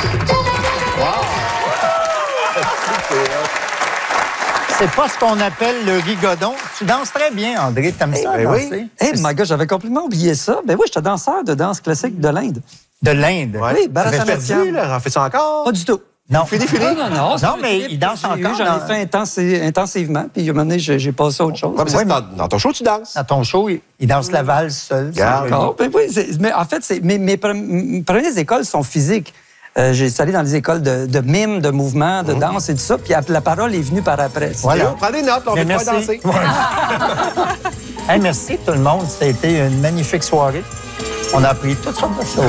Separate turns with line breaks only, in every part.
C'est pas ce qu'on appelle le rigodon. Tu danses très bien, André. T'aimes ça, danser?
Oui. My God, j'avais complètement oublié ça. Ben oui, j'étais danseur de danse classique de l'Inde.
De l'Inde?
Oui,
Ça fait perdu, là. En fait ça encore?
Pas du tout.
Non.
Fini.
Non, mais il danse encore.
J'en ai fait intensivement, puis à un moment donné, j'ai passé à autre chose.
Ouais, mais dans ton show, tu danses.
Dans ton show, il danse la valse seul.
D'accord. Ben oui, mais en fait, mes premières écoles sont physiques. J'ai allé dans les écoles de mime, de mouvement, de danse et tout ça, puis la parole est venue par après.
Voilà.
Prends des notes, on va pas danser.
Hey, merci tout le monde. Ça a été une magnifique soirée. On a appris toutes sortes de choses.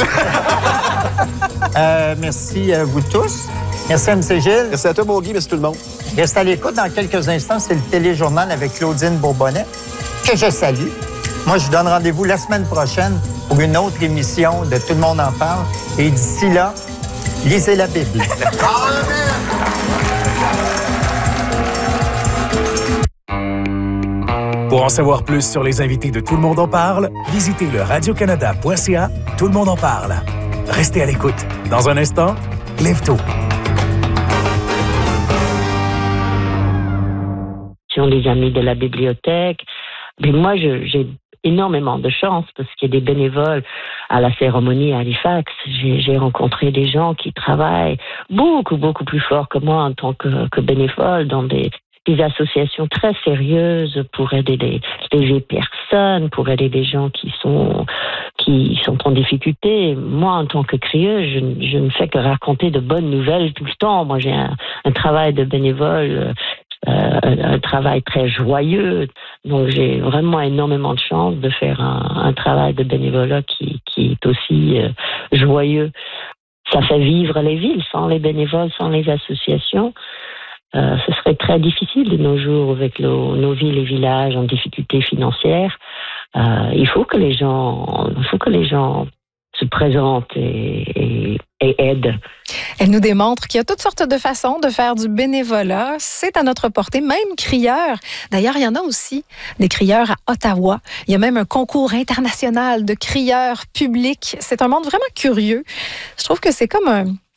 Merci à vous tous. Merci MC Gilles.
Merci à toi, mon Guy. Merci tout le monde.
Restez à l'écoute. Dans quelques instants, c'est le téléjournal avec Claudine Bourbonnais, que je salue. Moi, je vous donne rendez-vous la semaine prochaine pour une autre émission de Tout le monde en parle. Et d'ici là, lisez la Bible.
Pour en savoir plus sur les invités de Tout le monde en parle, visitez le radiocanada.ca. Tout le monde en parle. Restez à l'écoute. Dans un instant, Lève-tôt.
Les amis de la bibliothèque. Mais moi, j'ai énormément de chance parce qu'il y a des bénévoles à la cérémonie à Halifax. J'ai rencontré des gens qui travaillent beaucoup plus fort que moi en tant que bénévole dans des associations très sérieuses pour aider les vieilles personnes, pour aider des gens qui sont en difficulté. Moi, en tant que crieuse, je ne fais que raconter de bonnes nouvelles tout le temps. Moi, j'ai un travail de bénévole, un travail très joyeux. Donc, j'ai vraiment énormément de chance de faire un travail de bénévolat qui est aussi joyeux. Ça fait vivre les villes. Sans les bénévoles, sans les associations, ce serait très difficile de nos jours avec nos villes et villages en difficulté financière. Il faut que les gens se présentent et aident.
Elle nous démontre qu'il y a toutes sortes de façons de faire du bénévolat. C'est à notre portée, même crieur. D'ailleurs, il y en a aussi des crieurs à Ottawa. Il y a même un concours international de crieurs publics. C'est un monde vraiment curieux. Je trouve que c'est comme